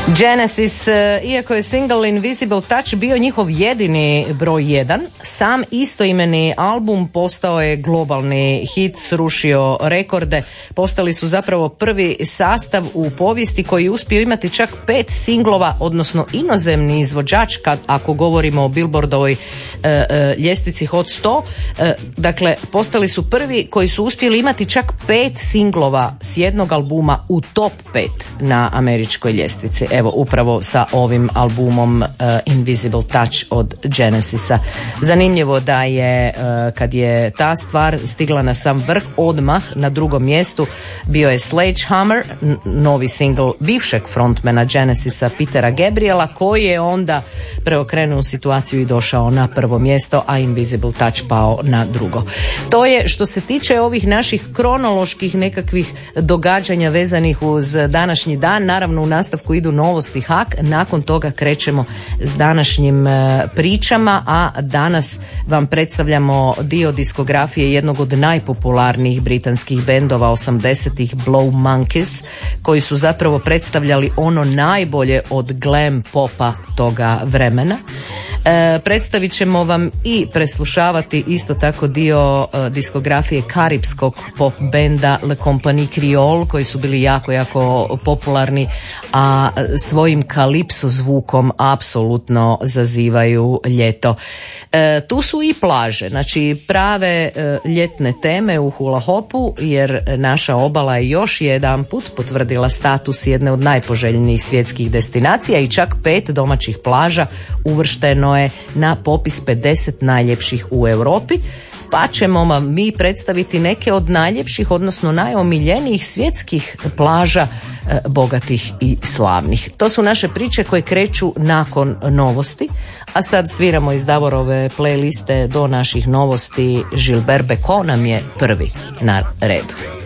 Genesis, iako je single Invisible Touch bio njihov jedini broj 1, sam istoimeni album postao je globalni hit, srušio rekorde. Postali su zapravo prvi sastav u povijesti koji je uspio imati čak 5 singlova, odnosno inozemni izvođač, ako govorimo o Billboardovoj ljestvici Hot 100. Dakle, postali su prvi koji su uspjeli imati čak 5 singlova s jednog albuma u top 5 na američkoj ljestvici. Evo, upravo sa ovim albumom Invisible Touch od Genesisa. Zanimljivo da je kad je ta stvar stigla na sam vrh, odmah na drugom mjestu bio je Sledgehammer, novi single bivšeg frontmana Genesisa Petera Gabriela, koji je onda preokrenuo situaciju i došao na prvo mjesto, a Invisible Touch pao na drugo. To je što se tiče ovih naših kronoloških nekakvih događanja vezanih uz današnji dan. Naravno, u nastavku idu novosti HAK, nakon toga krećemo s današnjim pričama, a danas vam predstavljamo dio diskografije jednog od najpopularnijih britanskih bendova 80-ih, Blow Monkeys, koji su zapravo predstavljali ono najbolje od glam popa toga vremena. Predstavit ćemo vam i preslušavati isto tako dio diskografije karipskog pop benda Le Compagnie Creole, koji su bili jako, jako popularni, a svojim kalipso zvukom apsolutno zazivaju ljeto. Tu su i plaže, znači prave ljetne teme u hula hopu, jer naša obala je još jedanput potvrdila status jedne od najpoželjnijih svjetskih destinacija i čak 5 domaćih plaža uvršteno je na popis 50 najljepših u Europi. Pa ćemo vam mi predstaviti neke od najljepših, odnosno najomiljenijih svjetskih plaža, bogatih i slavnih. To su naše priče koje kreću nakon novosti, a sad sviramo iz Davorove playliste do naših novosti. Gilbert Bécaud nam je prvi na redu.